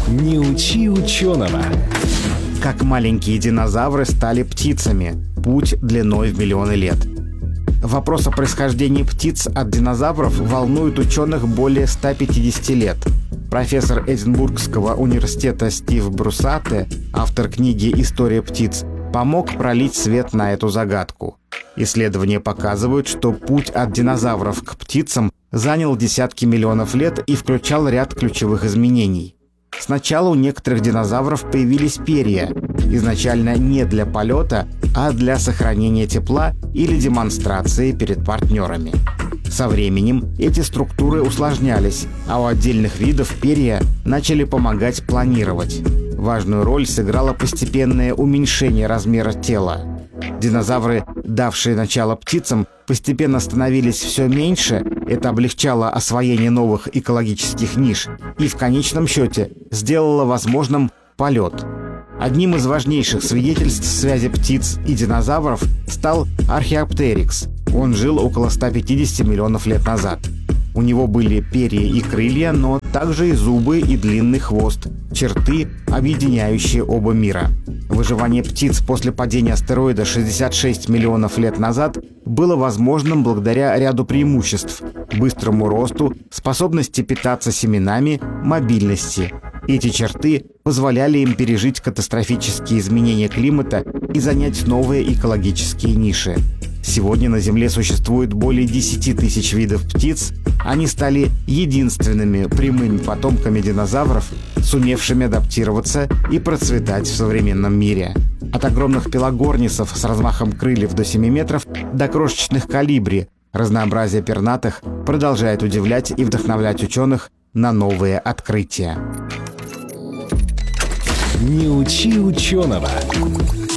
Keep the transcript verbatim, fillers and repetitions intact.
Не учи ученого. Как маленькие динозавры стали птицами. Путь длиной в миллионы лет. Вопрос о происхождении птиц от динозавров волнует ученых более ста пятидесяти лет. Профессор Эдинбургского университета Стив Брусатте, автор книги «История птиц», помог пролить свет на эту загадку. Исследования показывают, что путь от динозавров к птицам занял десятки миллионов лет и включал ряд ключевых изменений. Сначала у некоторых динозавров появились перья, изначально не для полета, а для сохранения тепла или демонстрации перед партнерами. Со временем эти структуры усложнялись, а у отдельных видов перья начали помогать планировать. Важную роль сыграло постепенное уменьшение размера тела. Динозавры, давшие начало птицам, постепенно становились все меньше, это облегчало освоение новых экологических ниш и в конечном счете сделало возможным полет. Одним из важнейших свидетельств связи птиц и динозавров стал Археоптерикс. Он жил около ста пятидесяти миллионов лет назад. У него были перья и крылья, но также и зубы и длинный хвост, черты, объединяющие оба мира. Выживание птиц после падения астероида шестьдесят шесть миллионов лет назад было возможным благодаря ряду преимуществ – быстрому росту, способности питаться семенами, мобильности. Эти черты позволяли им пережить катастрофические изменения климата и занять новые экологические ниши. Сегодня на Земле существует более десяти тысяч видов птиц. Они стали единственными прямыми потомками динозавров, сумевшими адаптироваться и процветать в современном мире. От огромных пелагорнисов с размахом крыльев до семи метров до крошечных колибри разнообразие пернатых продолжает удивлять и вдохновлять ученых на новые открытия. Не учи ученого.